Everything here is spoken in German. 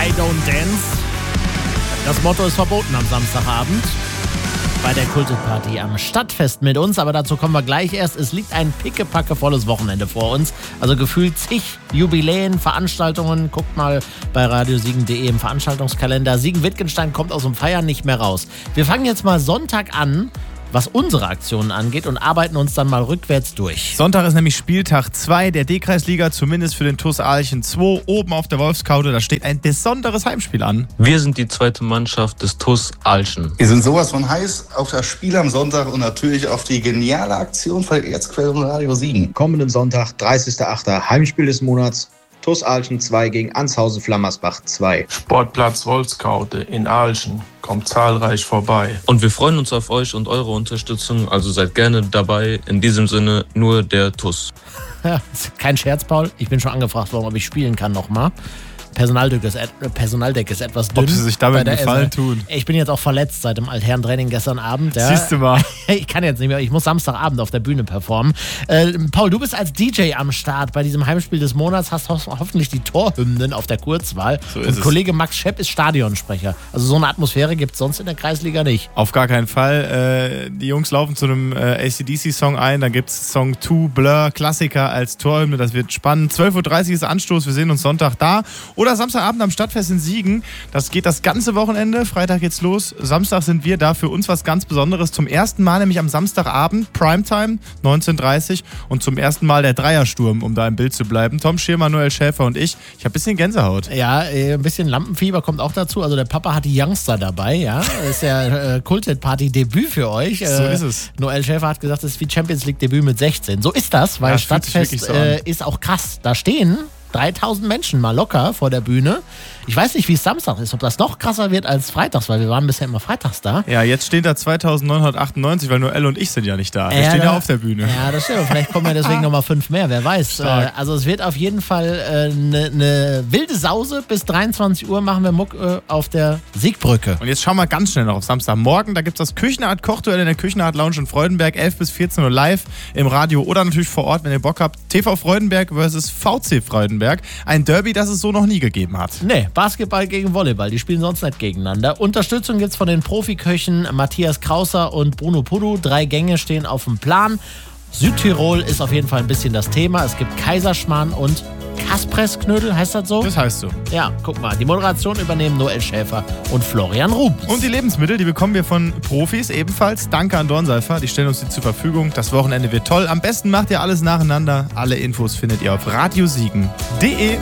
I Don't Dance. Das Motto ist verboten am Samstagabend bei der Kulted Party am Stadtfest mit uns, aber dazu kommen wir gleich erst. Es liegt ein pickepackevolles Wochenende vor uns, also gefühlt zig Jubiläen, Veranstaltungen. Guckt mal bei radiosiegen.de im Veranstaltungskalender. Siegen-Wittgenstein kommt aus dem Feiern nicht mehr raus. Wir fangen jetzt mal Sonntag an, was unsere Aktionen angeht, und arbeiten uns dann mal rückwärts durch. Sonntag ist nämlich Spieltag 2 der D-Kreisliga, zumindest für den TuS Ahlchen 2. Oben auf der Wolfskaude, da steht ein besonderes Heimspiel an. Wir sind die zweite Mannschaft des TuS Ahlchen. Wir sind sowas von heiß auf das Spiel am Sonntag und natürlich auf die geniale Aktion von Erzquelle und Radio Siegen. Kommenden Sonntag, 30.08. Heimspiel des Monats. TuS Ahlchen 2 gegen Anshausen-Flammersbach 2. Sportplatz Wolfskaude in Ahlchen. Kommt zahlreich vorbei. Und wir freuen uns auf euch und eure Unterstützung, also seid gerne dabei. In diesem Sinne nur der TuS. Ja, kein Scherz, Paul. Ich bin schon angefragt worden, ob ich spielen kann nochmal. Personaldeck ist etwas dünn. Ob sie sich damit einen Gefallen tun. Ich bin jetzt auch verletzt seit dem Altherrentraining gestern Abend. Ja. Siehst du mal. Ich kann jetzt nicht mehr, ich muss Samstagabend auf der Bühne performen. Paul, du bist als DJ am Start bei diesem Heimspiel des Monats, hast hoffentlich die Torhymnen auf der Kurzwahl. So ist und es. Kollege Max Schepp ist Stadionsprecher. Also so eine Atmosphäre gibt es sonst in der Kreisliga nicht. Auf gar keinen Fall. Die Jungs laufen zu einem AC/DC-Song ein. Da gibt es Song 2 Blur, Klassiker als Torhymne. Das wird spannend. 12.30 Uhr ist Anstoß. Wir sehen uns Sonntag da. Oder Samstagabend am Stadtfest in Siegen. Das geht das ganze Wochenende. Freitag geht's los. Samstag sind wir da. Für uns was ganz Besonderes. Zum ersten Mal nämlich am Samstagabend, Primetime, 19.30 Uhr. Und zum ersten Mal der Dreiersturm, um da im Bild zu bleiben. Tom Schirmer, Noel Schäfer und ich. Ich habe ein bisschen Gänsehaut. Ja, ein bisschen Lampenfieber kommt auch dazu. Also der Papa hat die Youngster dabei. Ja, das ist ja Kulted Party Debüt für euch. So ist es. Noel Schäfer hat gesagt, das ist wie Champions League Debüt mit 16. So ist das, weil Ja, fühlt sich Stadtfest wirklich so an. ist auch krass. Da stehen 3000 Menschen mal locker vor der Bühne. Ich weiß nicht, wie es Samstag ist, ob das noch krasser wird als freitags, weil wir waren bisher immer freitags da. Ja, jetzt stehen da 2998, weil Noel und ich sind ja nicht da. Wir stehen ja auf der Bühne. Ja, das stimmt. Vielleicht kommen ja deswegen nochmal 5 mehr, wer weiß. Also es wird auf jeden Fall eine wilde Sause. Bis 23 Uhr machen wir Muck auf der Siegbrücke. Und jetzt schauen wir ganz schnell noch auf Samstagmorgen. Da gibt es das Küchenart-Kochduell in der Küchenart Lounge in Freudenberg, 11 bis 14 Uhr live im Radio oder natürlich vor Ort, wenn ihr Bock habt. TV Freudenberg versus VC Freudenberg. Ein Derby, das es so noch nie gegeben hat. Nee, Basketball gegen Volleyball, die spielen sonst nicht gegeneinander. Unterstützung gibt's von den Profiköchen Matthias Krauser und Bruno Pudu. 3 Gänge stehen auf dem Plan. Südtirol ist auf jeden Fall ein bisschen das Thema. Es gibt Kaiserschmarrn und Kaspressknödel, heißt das so? Das heißt so. Ja, guck mal, die Moderation übernehmen Noel Schäfer und Florian Rubens. Und die Lebensmittel, die bekommen wir von Profis ebenfalls. Danke an Dornseifer, die stellen uns die zur Verfügung. Das Wochenende wird toll. Am besten macht ihr alles nacheinander. Alle Infos findet ihr auf radiosiegen.de.